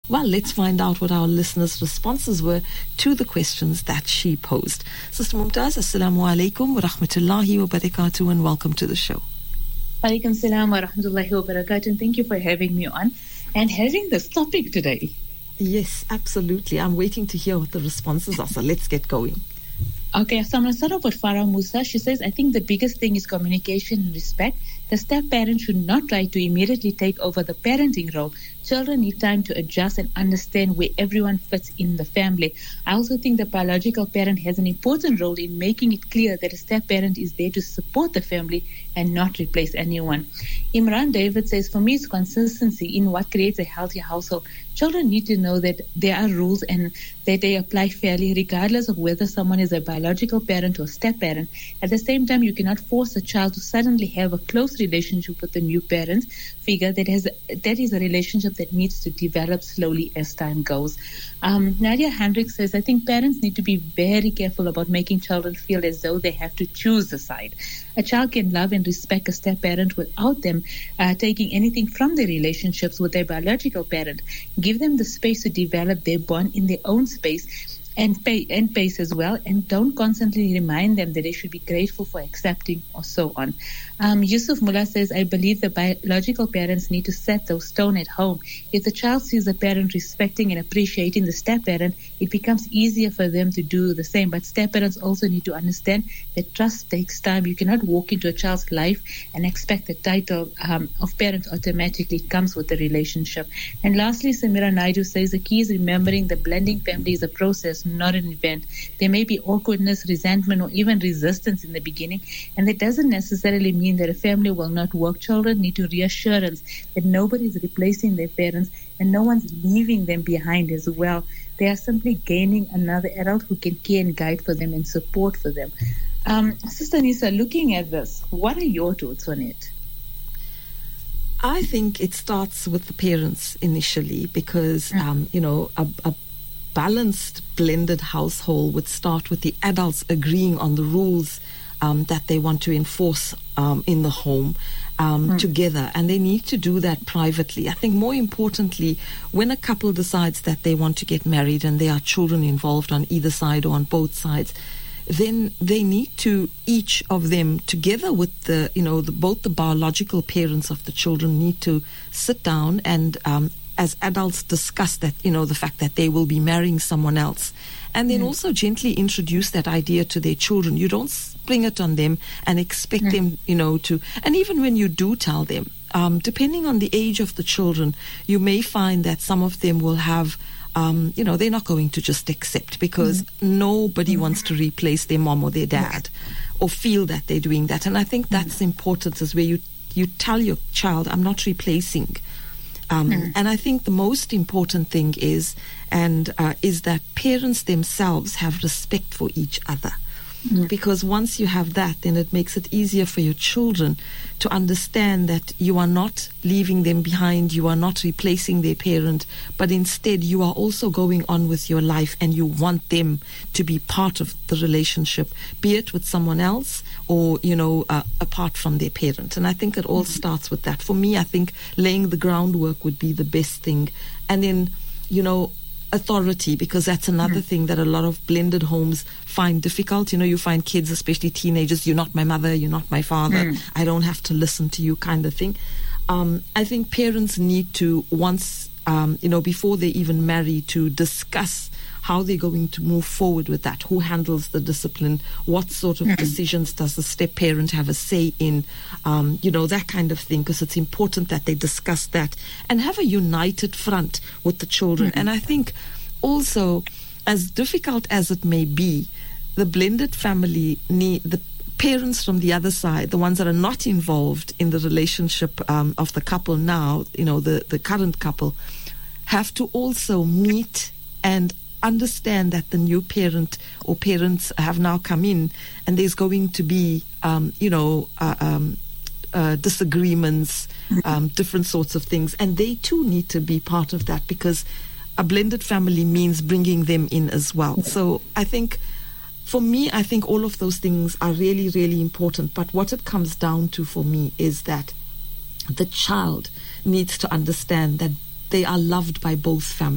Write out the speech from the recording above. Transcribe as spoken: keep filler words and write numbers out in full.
Well, let's find out what our listeners' responses were to the questions that she posed. Sister Mumtaz, Assalamu alaikum wa rahmatullahi wa barakatuh, and welcome to the show. Alaikum salam wa rahmatullahi wa barakatuh, and thank you for having me on and having this topic today. Yes, absolutely. I'm waiting to hear what the responses are, so let's get going. Okay, so I'm going to start off with Farah Musa. She says, I think the biggest thing is communication and respect. The step-parent should not try to immediately take over the parenting role. Children need time to adjust and understand where everyone fits in the family. I also think the biological parent has an important role in making it clear that a step-parent is there to support the family and not replace anyone. Imran David says, for me, it's consistency in what creates a healthy household. Children need to know that there are rules and that they apply fairly, regardless of whether someone is a biological parent or step-parent. At the same time, you cannot force a child to suddenly have a close relationship with the new parent figure. That has that is a relationship that needs to develop slowly as time goes. Um, Nadia Hendricks says, I think parents need to be very careful about making children feel as though they have to choose a side. A child can love and respect a step-parent without them uh, taking anything from their relationships with their biological parent. Give them the space to develop their bond in their own space and pay and pace as well, and don't constantly remind them that they should be grateful for accepting or so on. Um, Yusuf Mullah says, I believe the biological parents need to set those tone at home. If the child sees the parent respecting and appreciating the step-parent, it becomes easier for them to do the same. But step-parents also need to understand that trust takes time. You cannot walk into a child's life and expect the title um, of parent automatically. It comes with the relationship. And lastly, Samira Naidu says, the key is remembering the blending family is a process, not an event. There may be awkwardness, resentment, or even resistance in the beginning, and that doesn't necessarily mean that a family will not work. Children need to reassurance that nobody is replacing their parents and no one's leaving them behind as well. They are simply gaining another adult who can care and guide for them and support for them. Um, Sister Nisa, looking at this, what are your thoughts on it? I think it starts with the parents initially because, mm. um, you know, a, a balanced, blended household would start with the adults agreeing on the rules um, that they want to enforce um, in the home um, mm. together. And they need to do that privately. I think more importantly, when a couple decides that they want to get married and there are children involved on either side or on both sides, then they need to, each of them, together with the, you know, the, both the biological parents of the children need to sit down and um, as adults discuss that, you know, the fact that they will be marrying someone else. And then mm. also gently introduce that idea to their children. You don't spring it on them and expect mm. them, you know, to... And even when you do tell them, um, depending on the age of the children, you may find that some of them will have... Um, you know, they're not going to just accept because mm. nobody mm. wants to replace their mom or their dad or feel that they're doing that. And I think that's mm. important, is where you, you tell your child, I'm not replacing. Um, mm. And I think the most important thing is, and uh, is that parents themselves have respect for each other. Mm. Because once you have that, then it makes it easier for your children to understand that you are not leaving them behind, you are not replacing their parent, but instead you are also going on with your life and you want them to be part of the relationship, be it with someone else or, you know, uh, apart from their parent. And I think it all mm. starts with that. For me, I think laying the groundwork would be the best thing. And then, you know, authority, because that's another mm. thing that a lot of blended homes find difficult. You know, you find kids, especially teenagers, you're not my mother, you're not my father, mm. I don't have to listen to you, kind of thing. Um, I think parents need to, once, um, you know, before they even marry, to discuss how they're going to move forward with that. Who handles the discipline? What sort of mm. decisions does the step-parent have a say in? Um, you know, that kind of thing, because it's important that they discuss that and have a united front with the children. Mm. And I think also, as difficult as it may be, the blended family need the parents from the other side, the ones that are not involved in the relationship um, of the couple now, you know, the, the current couple, have to also meet and understand that the new parent or parents have now come in and there's going to be, um, you know, uh, um, uh, disagreements, um, different sorts of things. And they too need to be part of that, because a blended family means bringing them in as well. So I think, for me, I think all of those things are really, really important. But what it comes down to for me is that the child needs to understand that they are loved by both families.